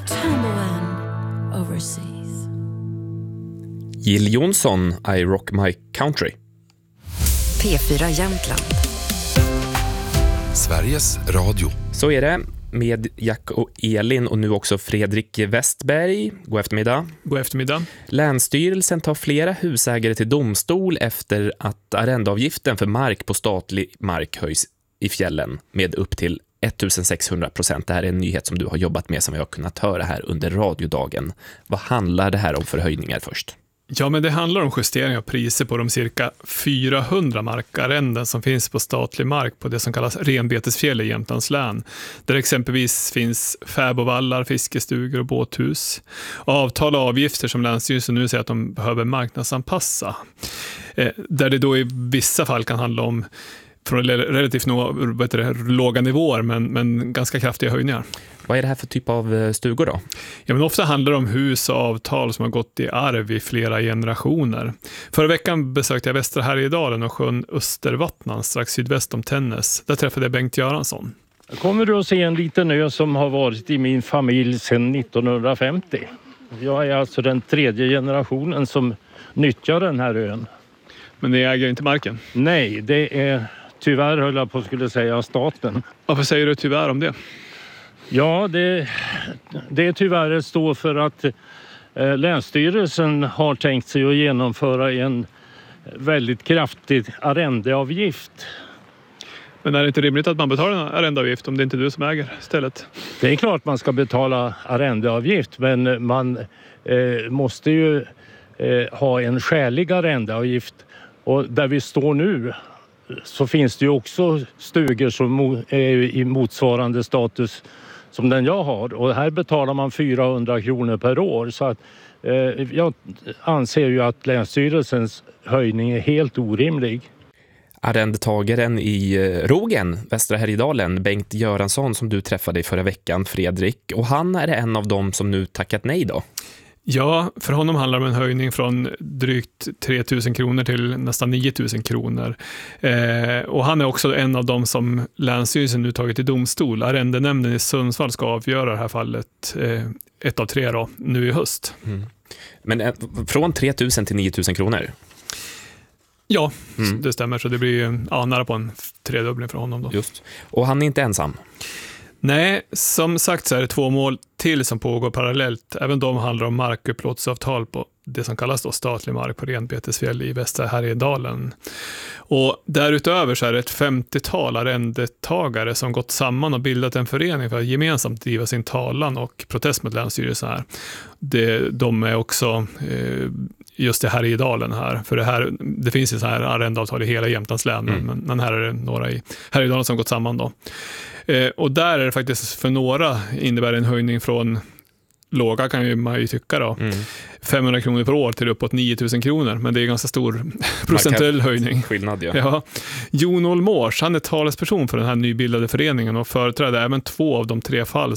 tumbling overseas. Jill Johnson, I Rock My Country. P4 Jämtland. Sveriges Radio. Så är det med Jack och Elin och nu också Fredrik Westberg. God eftermiddag. God eftermiddag. Länsstyrelsen tar flera husägare till domstol efter att arrendeavgiften för mark på statlig mark höjs i fjällen med upp till 1600%. Det här är en nyhet som du har jobbat med som vi har kunnat höra här under radiodagen. Vad handlar det här om för höjningar först? Ja, men det handlar om justering av priser på de cirka 400 markarrenden som finns på statlig mark på det som kallas renbetesfjäll i Jämtlands län. Där exempelvis finns fäbodvallar, fiskestugor och båthus. Avtal och avgifter som Länsstyrelsen nu säger att de behöver marknadsanpassa. Där det då i vissa fall kan handla om från relativt låga nivåer men ganska kraftiga höjningar. Vad är det här för typ av stugor då? Ja, men ofta handlar det om hus och avtal som har gått i arv i flera generationer. Förra veckan besökte jag Västra Härjedalen och sjön Östervattnan strax sydväst om Tännäs. Där träffade jag Bengt Göransson. Kommer du att se en liten ö som har varit i min familj sedan 1950. Jag är alltså den tredje generationen som nyttjar den här ön. Men ni äger inte marken? Nej, det är tyvärr höll jag på skulle säga staten. Varför säger du tyvärr om det? Ja, det är tyvärr står för att Länsstyrelsen har tänkt sig att genomföra en väldigt kraftig arrendeavgift. Men är det inte rimligt att man betalar en arrendeavgift om det inte är du som äger stället? Det är klart man ska betala arrendeavgift, men man måste ju ha en skälig arrendeavgift. Och där vi står nu så finns det ju också stugor som är i motsvarande status som den jag har. Och här betalar man 400 kronor per år. Så att, jag anser ju att Länsstyrelsens höjning är helt orimlig. Arrendetagaren i Rogen, Västra Härjedalen, Bengt Göransson som du träffade i förra veckan, Fredrik. Och han är en av dem som nu tackat nej då. Ja, för honom handlar det om en höjning från drygt 3 000 kronor till nästan 9 000 kronor. Och han är också en av dem som Länsstyrelsen nu tagit till domstol. Arrendenämnden i Sundsvall ska avgöra det här fallet, ett av 3 då, nu i höst. Mm. Men från 3 000 till 9 000 kronor? Ja, det stämmer. Så det blir nära på en tredubbling för honom då. Just. Och han är inte ensam? Nej, som sagt så är det 2 mål till som pågår parallellt. Även de handlar om markupplåtelseavtal på det som kallas då statlig mark på renbetesfjäll i Västra Härjedalen. Och därutöver så är det ett 50-tal arrendetagare som gått samman och bildat en förening för att gemensamt driva sin talan och protest mot Länsstyrelsen här. De är också just i Härjedalen här. För det finns ju så här arrendeavtal i hela Jämtlands län, men här är det några i Härjedalen som gått samman då. Och där är det faktiskt för några innebär en höjning från låga kan man ju tycka då. 500 kronor per år till uppåt 9 000 kronor. Men det är ganska stor procentuell höjning. Skillnad, ja. Ja. Jon Olmors, han är talesperson för den här nybildade föreningen och företräder även 2 av de 3 fall